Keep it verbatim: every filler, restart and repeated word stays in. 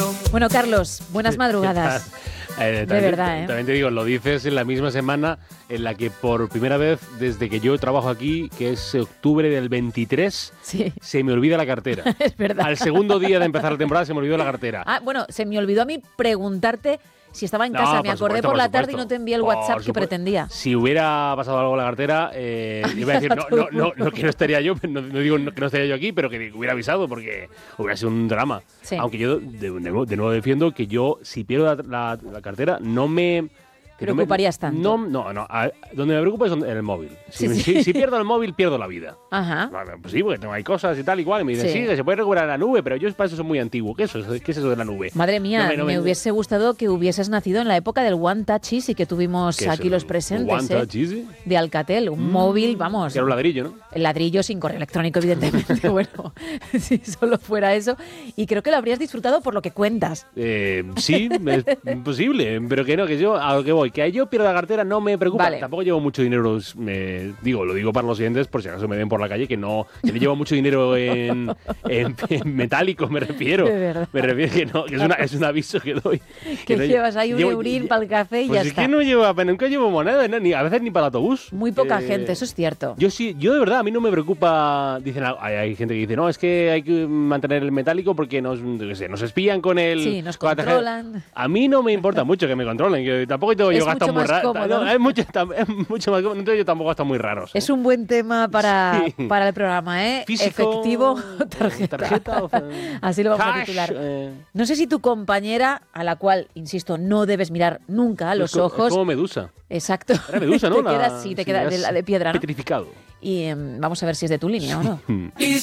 Bueno, Carlos, buenas madrugadas. Eh, de también, verdad, ¿eh? También te digo, lo dices en la misma semana en la que por primera vez desde que yo trabajo aquí, que es octubre del veintitrés, Sí. se me olvida la cartera. Es verdad. Al segundo día de empezar la temporada se me olvidó la cartera. Ah, bueno, se me olvidó a mí preguntarte si estaba en No, casa. por Me acordé supuesto, por por la tarde y supuesto. no te envié el Por WhatsApp que supuesto. pretendía. Si hubiera pasado algo con la cartera, eh, iba a decir, no, no, no, no, que no estaría yo, no, no digo que no estaría yo aquí, pero que hubiera avisado porque hubiera sido un drama. Sí. Aunque yo de, de, de nuevo defiendo que yo, si pierdo la, la, la cartera, no me... ¿Te preocuparías no me, tanto? No, no, no. A, donde me preocupa es en el móvil. Si, Sí, sí. si, si pierdo el móvil, pierdo la vida. Ajá. Bueno, pues sí, porque tengo, hay cosas y tal, igual. Y me dicen, Sí. sí, que se puede recuperar la nube, pero yo para eso soy muy antiguo. ¿Qué es eso, ¿Qué es eso de la nube? Madre mía, No me- no me, me- hubiese gustado que hubieses nacido en la época del One Touch Easy que tuvimos ¿Qué es aquí el los presentes, One ¿eh? Touch Easy? De Alcatel, un móvil, vamos. Que era un ladrillo, ¿no? El ladrillo sin correo electrónico, evidentemente. Bueno, si solo fuera eso. Y creo que lo habrías disfrutado por lo que cuentas. Eh, sí, es posible, pero que no, que yo a lo que voy, que a yo pierdo la cartera no me preocupa. Vale. Tampoco llevo mucho dinero, me, digo, lo digo para los siguientes por si acaso me ven por la calle, que no, que no llevo mucho dinero en, en, en metálico, me refiero. De verdad. Me refiero que no, que es, una, es un aviso que doy. Que no- llevas ahí un llevo- eurín lle- para el café y pues ya es está. que no llevo, apenas- nunca llevo moneda, no, ni, a veces ni para el autobús. Muy poca Eh, gente, eso es cierto. Yo sí, yo de verdad, a mí no me preocupa. Dicen, hay, hay gente que dice, no, es que hay que mantener el metálico porque nos, yo qué sé, nos espían con el. Sí, nos con la tarjeta. controlan. A mí no me importa mucho que me controlen, que tampoco tengo Es yo gastos mucho muy más raros. cómodo, ¿no? Es mucho, tam- es mucho más cómodo, entonces yo tampoco gastos muy raros. ¿eh? Es un buen tema para, Sí. para el programa, ¿eh? Físico, Efectivo o tarjeta. tarjeta o- Así lo vamos a Cash, titular. eh. No sé si tu compañera, a la cual, insisto, no debes mirar nunca a los Es co- ojos. Es como Medusa. Exacto. Era Medusa, ¿no? te La- quedas, sí, te sí, queda de, es la de piedra, ¿no? Petrificado. Y em, vamos a ver si es de tu línea o no.